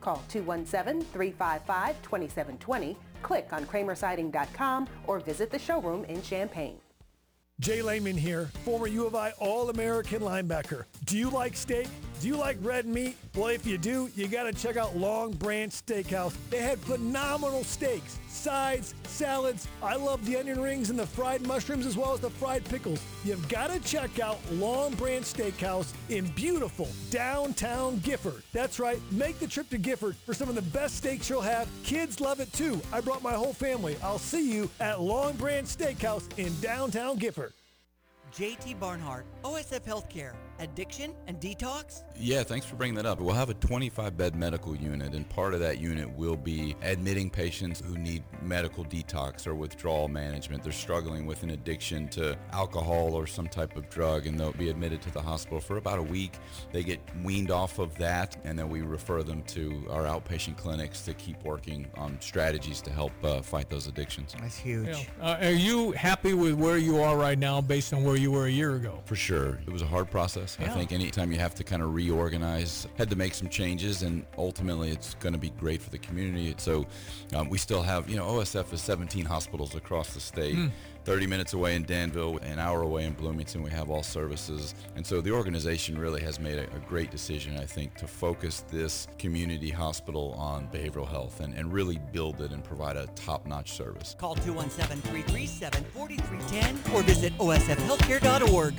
Call two one seven, three five five, two seven two zero, click on kramer siding dot com, or visit the showroom in Champaign. Jay Lehman here, former U of I All-American linebacker. Do you like steak? Do you like red meat? Well, if you do, you got to check out Long Branch Steakhouse. They had phenomenal steaks, sides, salads. I love the onion rings and the fried mushrooms as well as the fried pickles. You've got to check out Long Branch Steakhouse in beautiful downtown Gifford. That's right, make the trip to Gifford for some of the best steaks you'll have. Kids love it too. I brought my whole family. I'll see you at Long Branch Steakhouse in downtown Gifford. J T Barnhart, O S F Healthcare, addiction and detox? Yeah, thanks for bringing that up. We'll have a twenty-five bed medical unit, and part of that unit will be admitting patients who need medical detox or withdrawal management. They're struggling with an addiction to alcohol or some type of drug, and they'll be admitted to the hospital for about a week. They get weaned off of that, and then we refer them to our outpatient clinics to keep working on strategies to help uh, fight those addictions. That's huge. Yeah. Uh, are you happy with where you are right now based on where you were a year ago? For sure. It was a hard process. Yeah. I think anytime you have to kind of reorganize, had to make some changes, and ultimately it's going to be great for the community. So um, we still have, you know, O S F is seventeen hospitals across the state. Mm. thirty minutes away in Danville, an hour away in Bloomington, we have all services. And so the organization really has made a, a great decision, I think, to focus this community hospital on behavioral health and, and really build it and provide a top-notch service. Call two one seven, three three seven, four three one zero or visit O S F healthcare dot org.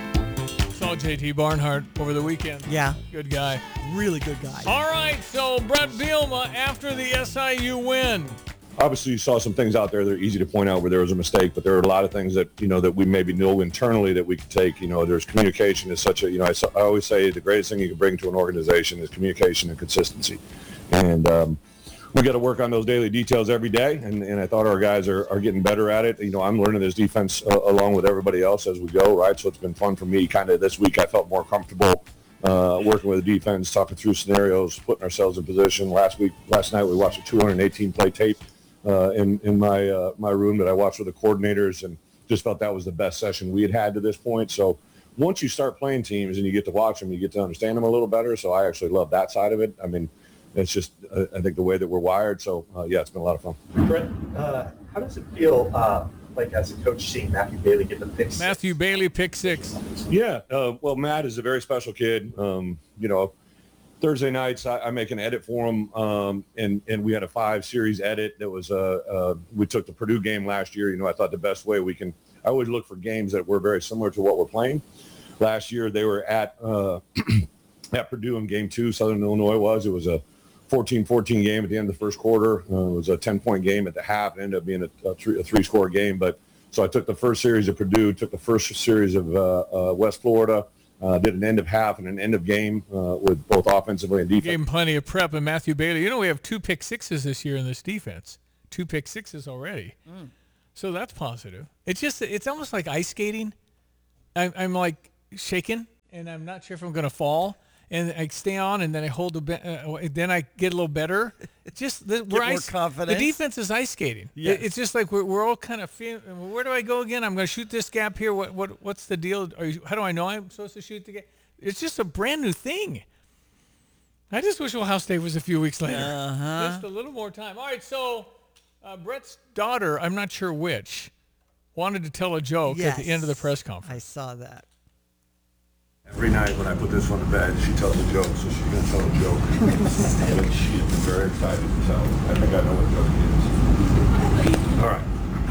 Saw J T Barnhart over the weekend. Yeah. Good guy. Really good guy. All right, so Brett Bielema, after the S I U win. Obviously, you saw some things out there that are easy to point out where there was a mistake, but there are a lot of things that, you know, that we maybe know internally that we could take. You know, there's communication is such a, you know, I, I always say the greatest thing you can bring to an organization is communication and consistency. And um, we got to work on those daily details every day, and, and I thought our guys are, are getting better at it. You know, I'm learning this defense uh, along with everybody else as we go, right? So it's been fun for me. Kind of this week I felt more comfortable uh, working with the defense, talking through scenarios, putting ourselves in position. Last week, last night we watched a two hundred eighteen play tape Uh, in in my uh, my room that I watched with the coordinators, and just felt that was the best session we had had to this point. So once you start playing teams and you get to watch them, you get to understand them a little better. So I actually love that side of it. I mean, it's just uh, I think the way that we're wired. So uh, yeah, it's been a lot of fun. Brett, uh, how does it feel uh, like as a coach seeing Matthew Bailey get the pick six? Matthew Bailey pick six. Yeah, uh, well, Matt is a very special kid. Um, you know. Thursday nights, I, I make an edit for him, um, and and we had a five series edit that was uh, uh, we took the Purdue game last year. You know, I thought the best way we can, I always look for games that were very similar to what we're playing. Last year they were at uh, at Purdue in game two. Southern Illinois was it was a fourteen fourteen game at the end of the first quarter. Uh, it was a ten point game at the half. It ended up being a, a, three, a three score game. But so I took the first series of Purdue, took the first series of uh, uh, West Florida. Uh, did an end of half and an end of game uh, with both offensively and defense. Gave him plenty of prep. And Matthew Bailey, you know, we have two pick sixes this year in this defense. Two pick sixes already. Mm. So that's positive. It's just, it's almost like ice skating. I'm, I'm like shaking, and I'm not sure if I'm going to fall. And I stay on, and then I hold the, be- uh, then I get a little better. It's just the, we're more ice, confidence. The defense is ice skating. Yes. It, it's just like we're we're all kind of feeling. Where do I go again? I'm going to shoot this gap here. What what what's the deal? Are you, how do I know I'm supposed to shoot the gap? It's just a brand new thing. I just wish Ohio State was a few weeks later. Uh-huh. Just a little more time. All right, so uh, Brett's daughter, I'm not sure which, wanted to tell a joke Yes. at the end of the press conference. I saw that. Every night when I put this on the bed, she tells a joke, so she's going to tell a joke. And she's very excited to tell. I think I know what joke it is. All right.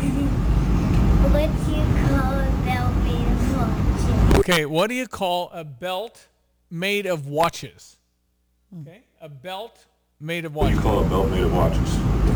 What do you call a belt made of watches? Okay, what do you call a belt made of watches? Okay, a belt made of What do watches. you call a belt made of watches?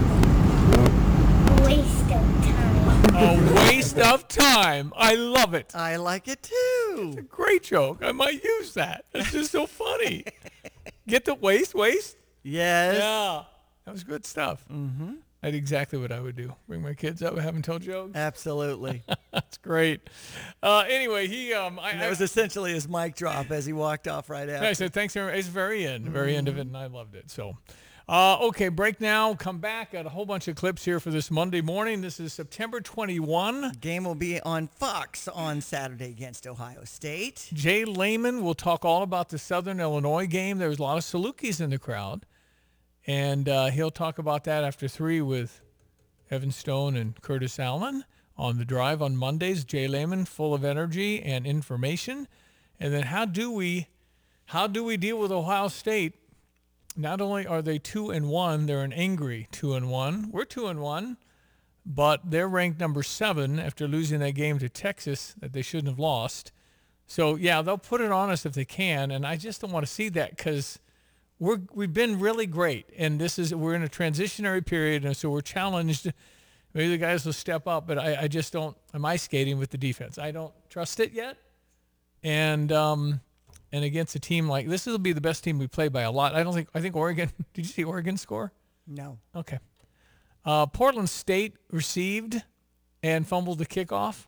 A waste of time. A waste of time. I love it. I like it too. It's a great joke. I might use that. It's just so funny. Get the waste, waste? Yes. Yeah. That was good stuff. Mm-hmm. That's exactly what I would do. Bring my kids up and have them tell jokes. Absolutely. That's great. Uh, anyway, he... Um, I, That was essentially his mic drop as he walked off right after. I said, thanks. It's the very end, very end of it, and I loved it. So, uh, okay, break now. Come back. Got a whole bunch of clips here for this Monday morning. This is September twenty-first. Game will be on Fox on Saturday against Ohio State. Jay Lehman will talk all about the Southern Illinois game. There was a lot of Salukis in the crowd. And uh, he'll talk about that after three with Evan Stone and Curtis Allen on The Drive on Mondays. Jay Lehman, full of energy and information. And then how do we, how do we deal with Ohio State? Not only are they two and one, they're an angry two and one. We're two and one, but they're ranked number seven after losing that game to Texas that they shouldn't have lost. So yeah, they'll put it on us if they can, and I just don't want to see that because we're we've been really great, and this is we're in a transitionary period, and so we're challenged. Maybe the guys will step up, but I, I just don't. I'm ice skating with the defense. I don't trust it yet, and um, and against a team like this, will be the best team we play by a lot. I don't think. I think Oregon. Did you see Oregon score? No. Okay. Uh, Portland State received and fumbled the kickoff,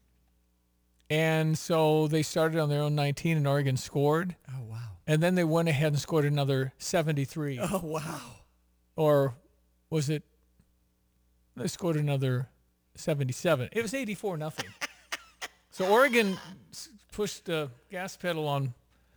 and so they started on their own nineteen, and Oregon scored. Oh wow. And then they went ahead and scored another seventy-three. Oh, wow. Or was it, they scored another seventy-seven. It was eighty-four nothing. So Oregon pushed the gas pedal on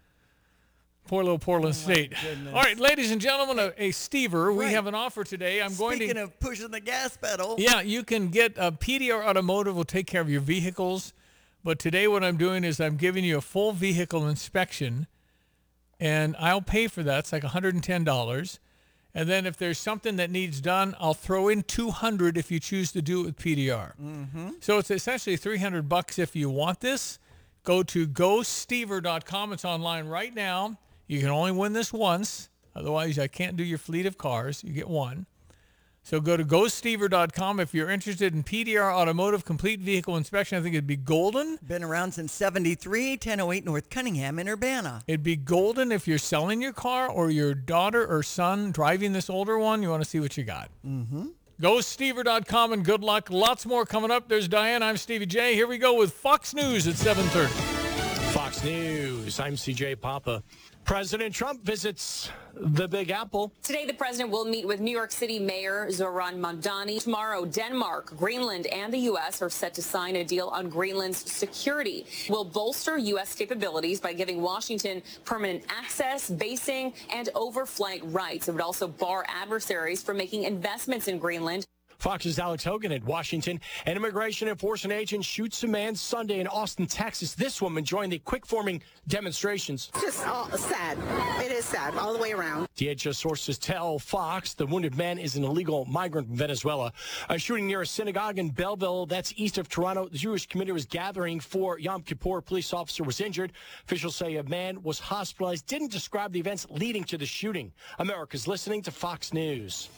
poor little Portland Oh, State. goodness. All right, ladies and gentlemen, a, a Stever, we Right. have an offer today. I'm going to... Speaking of pushing the gas pedal. Yeah, you can get uh, P D R Automotive will take care of your vehicles. But today what I'm doing is I'm giving you a full vehicle inspection, and I'll pay for that. It's like one hundred ten dollars. And then if there's something that needs done, I'll throw in two hundred dollars if you choose to do it with P D R. Mm-hmm. So it's essentially three hundred bucks if you want this. Go to go stever dot com. It's online right now. You can only win this once. Otherwise, I can't do your fleet of cars. You get one. So go to go stever dot com if you're interested in P D R Automotive Complete Vehicle Inspection. I think it'd be golden. Been around since seventy-three, ten oh eight North Cunningham in Urbana. It'd be golden if you're selling your car or your daughter or son driving this older one. You want to see what you got. Mm-hmm. go stever dot com and good luck. Lots more coming up. There's Diane. I'm Stevie J. Here we go with Fox News at seven thirty. Fox News. I'm C J Papa. President Trump visits the Big Apple. Today, the president will meet with New York City Mayor Zoran Mamdani. Tomorrow, Denmark, Greenland, and the U S are set to sign a deal on Greenland's security. Will bolster U S capabilities by giving Washington permanent access, basing, and overflight rights. It would also bar adversaries from making investments in Greenland. Fox's Alex Hogan at Washington. An immigration enforcement agent shoots a man Sunday in Austin, Texas. This woman joined the quick-forming demonstrations. Just all sad. It is sad all the way around. D H S sources tell Fox the wounded man is an illegal migrant from Venezuela. A shooting near a synagogue in Belleville, that's east of Toronto. The Jewish community was gathering for Yom Kippur. A police officer was injured. Officials say a man was hospitalized. Didn't describe the events leading to the shooting. America's listening to Fox News.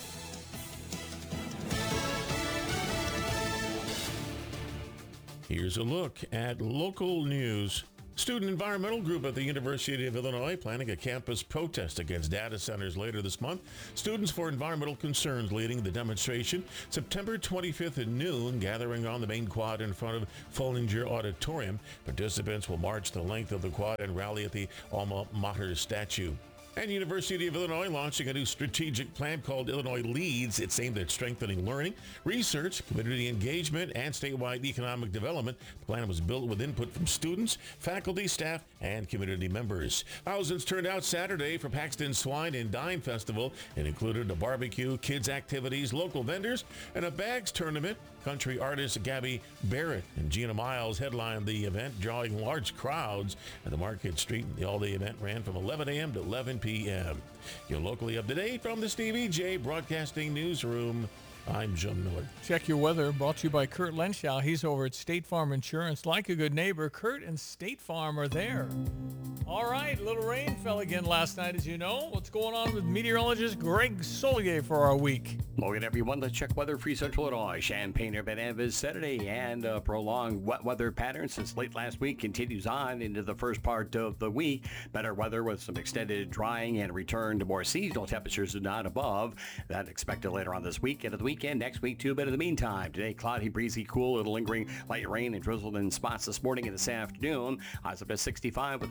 Here's a look at local news. Student environmental group at the University of Illinois planning a campus protest against data centers later this month. Students for Environmental Concerns leading the demonstration September twenty-fifth at noon, gathering on the main quad in front of Follinger Auditorium. Participants will march the length of the quad and rally at the Alma Mater statue. And University of Illinois launching a new strategic plan called Illinois Leads. It's aimed at strengthening learning, research, community engagement, and statewide economic development. The plan was built with input from students, faculty, staff, and community members. Thousands turned out Saturday for Paxton Swine and Dine Festival. It included a barbecue, kids' activities, local vendors, and a bags tournament. Country artist Gabby Barrett and Gina Miles headlined the event, drawing large crowds at the Market Street. The all-day event ran from eleven a.m. to eleven p.m. You're locally up to date from the Stevie J Broadcasting Newsroom. I'm Jim Miller. Check your weather, brought to you by Kurt Lenschow. He's over at State Farm Insurance. Like a good neighbor, Kurt and State Farm are there. All right, little rain fell again last night, as you know. What's going on with meteorologist Greg Solier for our week? Morning, everyone. Let's check weather for Central Illinois. Champaign, Urbana, Saturday, and a prolonged wet weather pattern since late last week continues on into the first part of the week. Better weather with some extended drying and return to more seasonal temperatures not above. That expected later on this week and at the weekend. Next week, too. But in the meantime, today, cloudy, breezy, cool, little lingering light rain and drizzle in spots this morning and this afternoon. Highs up to sixty-five with a stiff north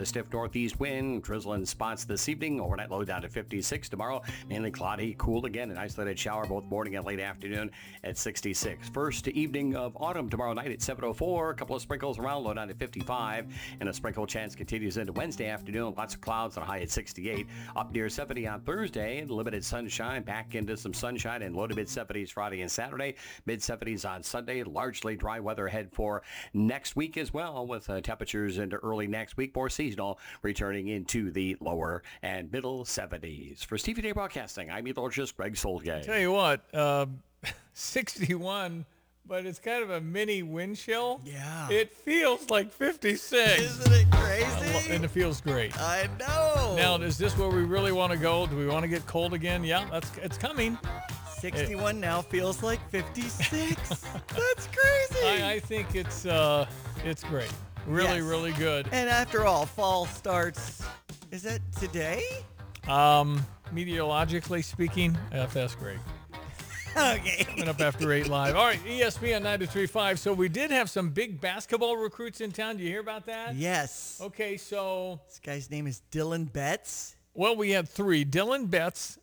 northeast wind, drizzling spots this evening. Overnight low down to fifty-six. Tomorrow, mainly cloudy, cool again. An isolated shower both morning and late afternoon at sixty-six. First evening of autumn tomorrow night at seven oh four. A couple of sprinkles around, low down to fifty-five. And a sprinkle chance continues into Wednesday afternoon. Lots of clouds and a high at sixty-eight. Up near seventy on Thursday. And limited sunshine. Back into some sunshine and low to mid seventies Friday and Saturday. mid seventies on Sunday. Largely dry weather ahead for next week as well, with uh, temperatures into early next week. More seasonal, returning into the lower and middle seventies. For Stevie Day Broadcasting, I'm meteorologist Greg Solgay. Tell you what, uh, sixty-one, but it's kind of a mini wind chill. Yeah. It feels like fifty-six. Isn't it crazy? And it feels great. I know. Now, is this where we really want to go? Do we want to get cold again? Yeah, that's it's coming. sixty-one now feels like fifty-six. That's crazy. I, I think it's uh, it's great. Really, Yes. really good. And after all, fall starts, is it today? Um, meteorologically speaking, uh, that's great. Okay. Coming up after eight live. All right, E S P N ninety-three point five. So we did have some big basketball recruits in town. Did you hear about that? Yes. Okay, so This guy's name is Dylan Betts. well, we had three: Dylan Betts,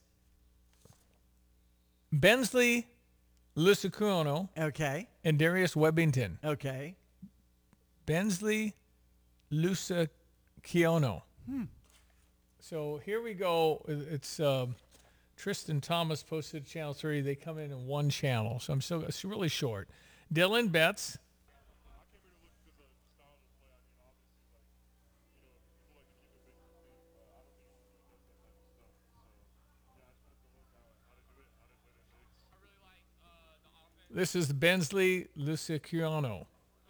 Bensley Luciano, Okay. and Darius Webbington. Okay. Bensley Luciano. Hmm. So here we go. It's um, Tristan Thomas posted Channel three. They come in in one channel, so I'm still it's really short. Dylan Betts. This is Bensley Luciano.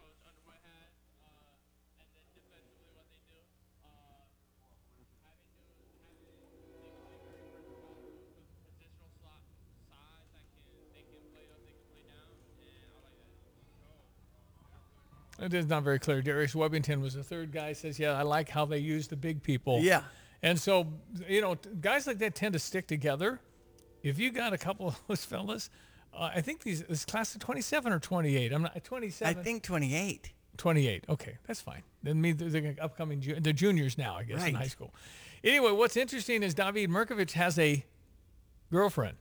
It is not very clear. Darius Webbington was the third guy. Says, yeah, I like how they use the big people. Yeah. And so, you know, guys like that tend to stick together. If you got a couple of those fellas, uh, I think these this class of twenty-seven or twenty-eight. I'm not twenty-seven. I think twenty-eight. twenty-eight. Okay, that's fine. Then me, the upcoming, ju- the juniors now, I guess, in Right. high school. Anyway, what's interesting is David Mirkovic has a girlfriend,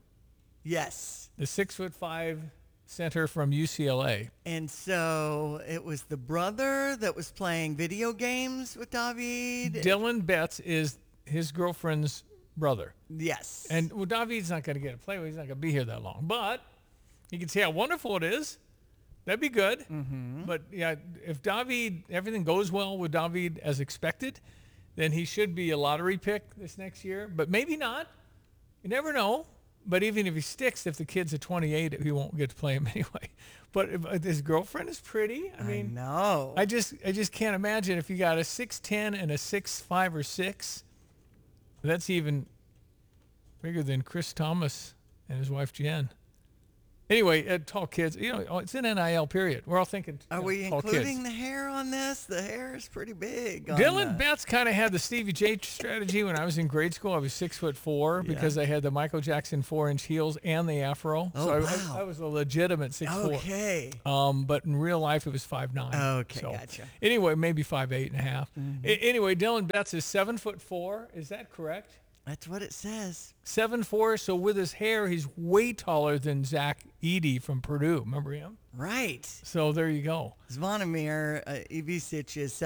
Yes. the six foot five center from U C L A. And so it was the brother that was playing video games with David. Dylan Betts is his girlfriend's brother. Yes. And well, David's not going to get to play with. He's not going to be here that long. But you can see how wonderful it is. That'd be good. Mm-hmm. But yeah, if David, everything goes well with David as expected, then he should be a lottery pick this next year. But maybe not. You never know. But even if he sticks, if the kid's at twenty-eight, he won't get to play him anyway. But if, if his girlfriend is pretty. I mean, no. I just, I just can't imagine if you got a six ten and a six five or six. That's even bigger than Chris Thomas and his wife Jen. Anyway, uh, tall kids, you know, it's an N I L period. We're all thinking. Are you know, we tall including kids. the hair on this? The hair is pretty big. on Dylan the- Betts kind of had the Stevie J strategy when I was in grade school. I was six foot four Yeah. because I had the Michael Jackson four inch heels and the afro. Oh, so I, wow. I, I was a legitimate six four. Okay. Um, but in real life, it was five nine. Okay, so, gotcha. Anyway, maybe five eight and a half. Mhm. A- anyway, Dylan Betts is seven foot four. Is that correct? That's what it says. Seven four. So with his hair, he's way taller than Zach Edey from Purdue. Remember him? Right. So there you go. Zvonimir uh, Ivicic is